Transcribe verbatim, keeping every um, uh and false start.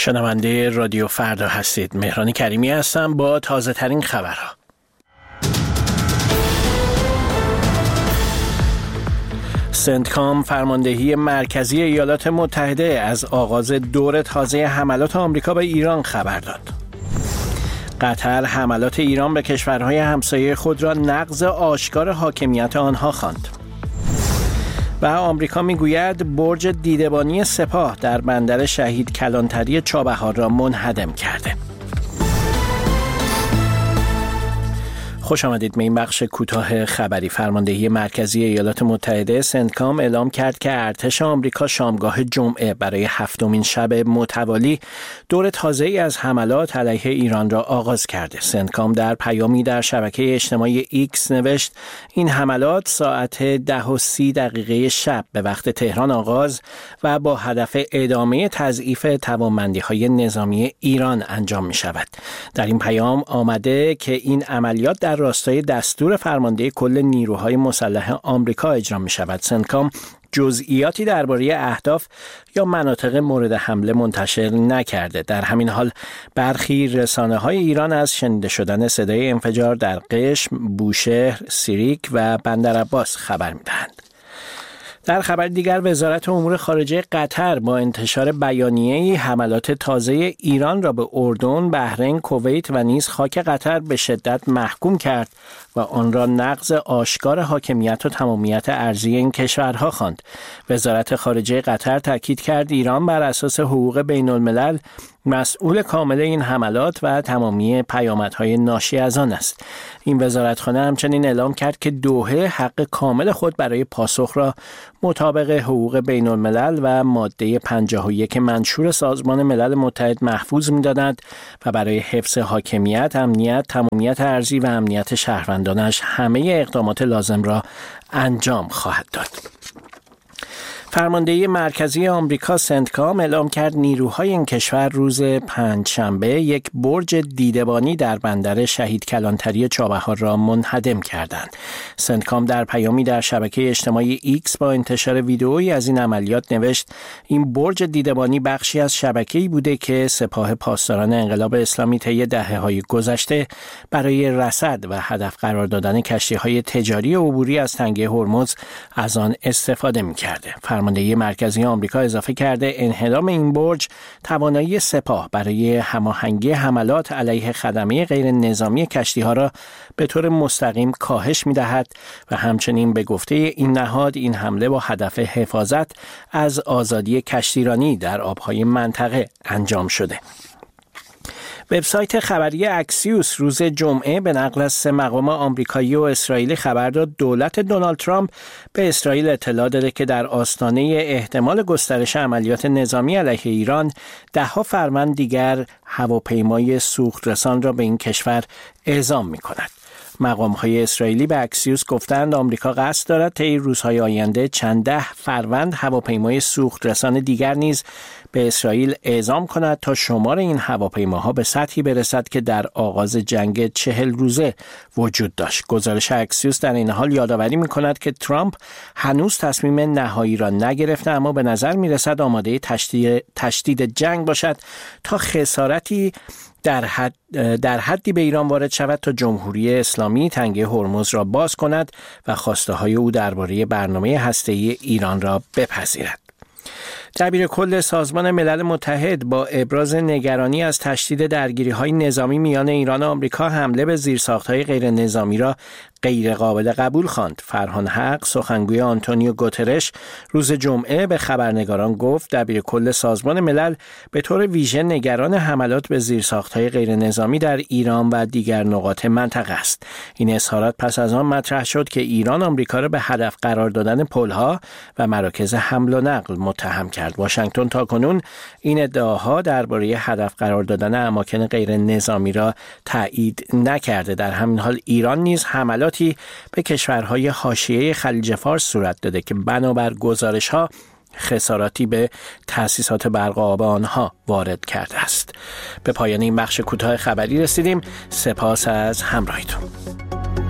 شنونده رادیو فردا هستید. مهران کریمی هستم با تازه ترین خبرها. سنتکام فرماندهی مرکزی ایالات متحده از آغاز دور تازه حملات آمریکا به ایران خبر داد. قطر حملات ایران به کشورهای همسایه خود را نقض آشکار حاکمیت آنها خواند. و آمریکا میگوید برج دیدبانی سپاه در بندر شهید کلانتری چابهار را منهدم کرده. خوش آمدید به این بخش کوتاه خبری. فرماندهی مرکزی ایالات متحده سنتکام اعلام کرد که ارتش آمریکا شامگاه جمعه برای هفتمین شب متوالی دور تازه‌ای از حملات علیه ایران را آغاز کرده. سنتکام در پیامی در شبکه اجتماعی ایکس نوشت این حملات ساعت ده و سی دقیقه شب به وقت تهران آغاز و با هدف ادامه تضعیف توانمندی‌های نظامی ایران انجام می شود. در این پیام آمده که این عملیات در راستای دستور فرمانده کل نیروهای مسلح آمریکا اجرا می شود. سنتکام جزئیاتی درباره اهداف یا مناطق مورد حمله منتشر نکرده. در همین حال برخی رسانه‌های ایران از شنیده شدن صدای انفجار در قشم، بوشهر، سیریک و بندرعباس خبر می‌دهند. در خبر دیگر وزارت امور خارجه قطر با انتشار بیانیه‌ای حملات تازه ایران را به اردن، بحرین، کویت و نیز خاک قطر به شدت محکوم کرد و آن را نقض آشکار حاکمیت و تمامیت ارضی این کشورها خواند. وزارت خارجه قطر تاکید کرد ایران بر اساس حقوق بین الملل مسئول کامل این حملات و تمامی پیامدهای ناشی از آن است. این وزارتخانه همچنین اعلام کرد که دوحه حق کامل خود برای پاسخ را مطابق حقوق بین الملل و ماده پنجاه و یک منشور سازمان ملل متحد محفوظ می‌داند و برای حفظ حاکمیت، امنیت، تمامیت ارضی و امنیت شهروندانش همه اقدامات لازم را انجام خواهد داد. فرماندهی مرکزی آمریکا سنتکام اعلام کرد نیروهای این کشور روز پنجشنبه یک برج دیدبانی در بندر شهید کلانتری چابهار را منهدم کردند. سنتکام در پیامی در شبکه اجتماعی ایکس با انتشار ویدئویی از این عملیات نوشت این برج دیدبانی بخشی از شبکه‌ای بوده که سپاه پاسداران انقلاب اسلامی طی دهه‌های گذشته برای رصد و هدف قرار دادن کشتی‌های تجاری عبوری از تنگه هرمز از آن استفاده می‌کرده. فرماندهی مرکزی آمریکا اضافه کرده انهدام این برج توانایی سپاه برای هماهنگی حملات علیه خدمه غیر نظامی کشتی‌ها را به طور مستقیم کاهش می‌دهد و همچنین به گفته این نهاد این حمله با هدف حفاظت از آزادی کشتیرانی در آب‌های منطقه انجام شده. وبسایت خبری اکسیوس روز جمعه به نقل از سه مقام آمریکایی و اسرائیلی خبر داد دولت دونالد ترامپ به اسرائیل اطلاع داده که در آستانه احتمال گسترش عملیات نظامی علیه ایران ده‌ها فروند دیگر هواپیمای سوخترسان را به این کشور اعزام می‌کند. مقام‌های اسرائیلی به اکسیوس گفتند آمریکا قصد دارد طی روزهای آینده چند ده فروند هواپیمای سوخترسان دیگر نیز به اسرائیل اعزام کند تا شمار این هواپیماها به سطحی برسد که در آغاز جنگ چهل روزه وجود داشت. گزارش اکسیوس در این حال یادآوری می‌کند که ترامپ هنوز تصمیم نهایی را نگرفته اما به نظر می‌رسد آماده تشدید تشدید جنگ باشد تا خسارتی در حد در حدی به ایران وارد شود تا جمهوری اسلامی تنگه هرمز را باز کند و خواسته‌های او درباره برنامه هسته‌ای ایران را بپذیرد. دبیر کل سازمان ملل متحد با ابراز نگرانی از تشدید درگیری‌های نظامی میان ایران و آمریکا حمله به زیرساخت‌های غیر نظامی را غیر قابل قبول خواند. فرهان حق سخنگوی آنتونیو گوترش روز جمعه به خبرنگاران گفت دبیر کل سازمان ملل به طور ویژه نگران حملات به زیرساخت‌های غیر نظامی در ایران و دیگر نقاط منطقه است. این اظهارات پس از آن مطرح شد که ایران آمریکا را به هدف قرار دادن پل‌ها و مراکز حمل و نقل متهم کرد. واشنگتن تاکنون این ادعاها درباره هدف قرار دادن اماکن غیر نظامی را تایید نکرده. در همین حال ایران نیز حملات به کشورهای حاشیه خلیج فارس صورت داده که بنابر گزارش‌ها خساراتی به تأسیسات برق و آب آنها وارد کرده است. به پایان این بخش کوتاه خبری رسیدیم. سپاس از همراهیتون.